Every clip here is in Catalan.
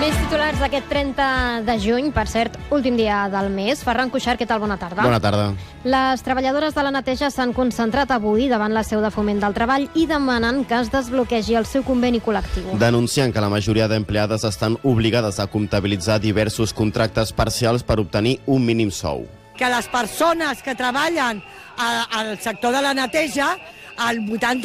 Més titulars d'aquest 30 de juny, per cert, últim dia del mes. Ferran Cuixart, què tal? Bona tarda. Bona tarda. Les treballadores de la neteja s'han concentrat avui davant la seu de Foment del Treball i demanen que es desbloquegi el seu conveni col·lectiu. Denunciant que la majoria d'empleades estan obligades a comptabilitzar diversos contractes parcials per obtenir un mínim sou. Que les persones que treballen al sector de la neteja, el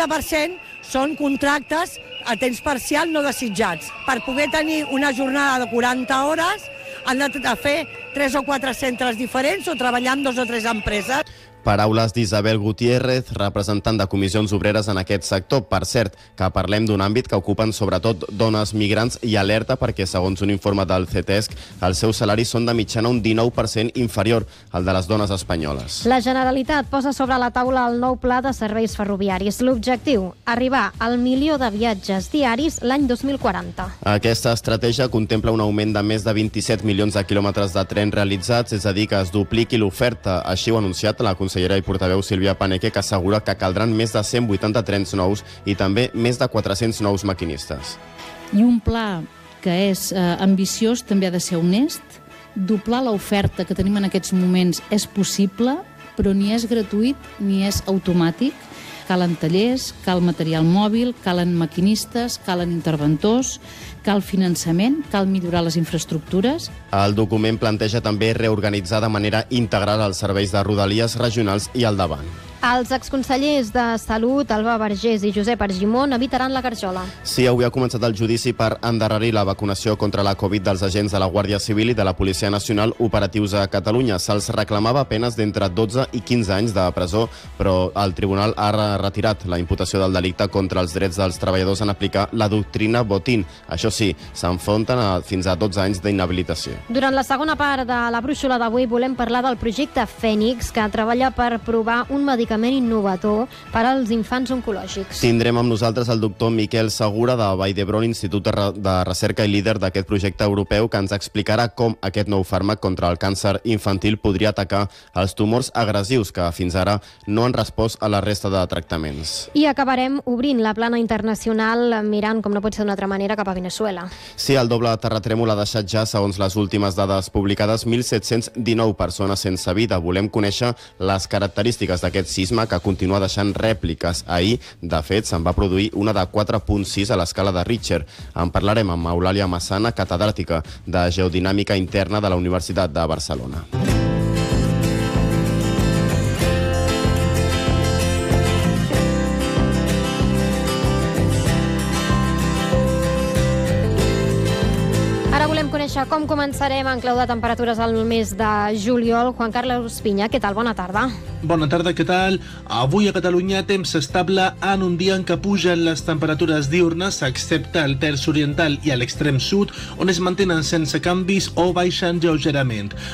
80% són contractes a temps parcial no desitjats. Per poder tenir una jornada de 40 hores han de fer 3 o 4 centres diferents o treballar en 2 o 3 empreses. Paraules d'Isabel Gutiérrez, representant de comissions obreres en aquest sector. Per cert, que parlem d'un àmbit que ocupen sobretot dones migrants i alerta perquè, segons un informe del CETESC, els seus salaris són de mitjana un 19% inferior al de les dones espanyoles. La Generalitat posa sobre la taula el nou pla de serveis ferroviaris. L'objectiu, arribar al 1 milió de viatges diaris l'any 2040. Aquesta estratègia contempla un augment de més de 27 milions de quilòmetres de tren realitzats, és a dir, que es dupliqui l'oferta. Així ho ha anunciat la consellera i portaveu Sílvia Paneque, que assegura que caldran més de 180 trens nous i també més de 400 nous maquinistes. I un pla que és ambiciós també ha de ser honest. Doblar l'oferta que tenim en aquests moments és possible, però ni és gratuït ni és automàtic. Calen tallers, cal material mòbil, calen maquinistes, calen interventors, cal finançament, cal millorar les infraestructures. El document planteja també reorganitzar de manera integral els serveis de rodalies regionals i al davant. Els exconsellers de Salut, Alba Vergés i Josep Argimon, evitaran la garjola. Sí, avui ha començat el judici per endarrerir la vacunació contra la Covid dels agents de la Guàrdia Civil i de la Policia Nacional operatius a Catalunya. Se'ls reclamava penes d'entre 12 i 15 anys de presó, però el tribunal ha retirat la imputació del delicte contra els drets dels treballadors en aplicar la doctrina Botín. Això sí, s'enfronten fins a 12 anys d'inhabilitació. Durant la segona part de la brúixola d'avui volem parlar del projecte Fènix, que treballa per provar un medicament innovador per als infants oncològics. Tindrem amb nosaltres el doctor Miquel Segura de Vall d'Hebron, Institut de Recerca i líder d'aquest projecte europeu, que ens explicarà com aquest nou fàrmac contra el càncer infantil podria atacar els tumors agressius que fins ara no han respost a la resta de tractaments. I acabarem obrint la plana internacional mirant, com no pot ser d'una altra manera, cap a Veneçuela. Sí, el doble terratrèmol ha deixat ja, segons les últimes dades publicades, 1.719 persones sense vida. Volem conèixer les característiques d'aquest sisme que continua deixant rèpliques. Ahir, de fet, se'n va produir una de 4.6 a l'escala de Richter. En parlarem amb Eulàlia Massana, catedràtica de Geodinàmica Interna de la Universitat de Barcelona. Conèixer com començarem en clau de temperatures al mes de juliol. Juan Carlos Piña, què tal? Bona tarda. Bona tarda, què tal? Avui a Catalunya temps estable en un dia en què pugen les temperatures diurnes, excepte al terç oriental i a l'extrem sud, on es mantenen sense canvis o baixen lleugerament.